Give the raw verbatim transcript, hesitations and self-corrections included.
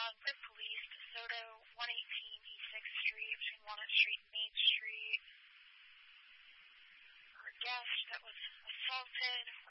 on with police, DeSoto, one eighteen East sixth Street, between Walnut Street and Main Street. For a guest that was assaulted.